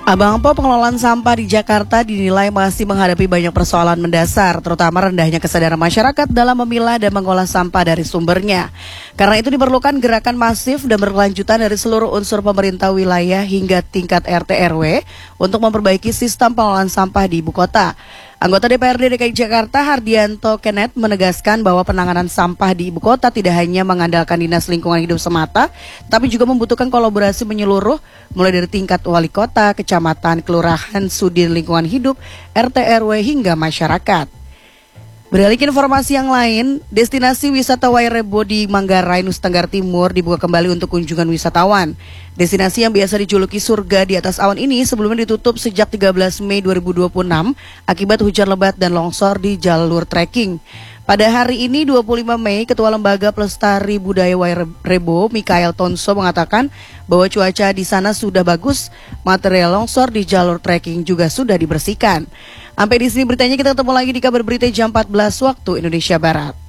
Abang Po, pengelolaan sampah di Jakarta dinilai masih menghadapi banyak persoalan mendasar, terutama rendahnya kesadaran masyarakat dalam memilah dan mengolah sampah dari sumbernya. Karena itu diperlukan gerakan masif dan berkelanjutan dari seluruh unsur pemerintah wilayah hingga tingkat RT RW untuk memperbaiki sistem pengelolaan sampah di ibu kota. Anggota DPRD DKI Jakarta Hardianto Kenneth menegaskan bahwa penanganan sampah di ibu kota tidak hanya mengandalkan Dinas Lingkungan Hidup semata, tapi juga membutuhkan kolaborasi menyeluruh mulai dari tingkat wali kota, kecamatan, kelurahan, sudin lingkungan hidup, RT RW hingga masyarakat. Beralih ke informasi yang lain, destinasi wisata Wairebo di Manggarai, Nusa Tenggara Timur dibuka kembali untuk kunjungan wisatawan. Destinasi yang biasa dijuluki surga di atas awan ini sebelumnya ditutup sejak 13 Mei 2026 akibat hujan lebat dan longsor di jalur trekking. Pada hari ini 25 Mei, Ketua Lembaga Pelestari Budaya Wairebo, Mikael Tonso mengatakan bahwa cuaca di sana sudah bagus, material longsor di jalur trekking juga sudah dibersihkan. Sampai di sini beritanya, kita ketemu lagi di kabar berita jam 14 waktu Indonesia Barat.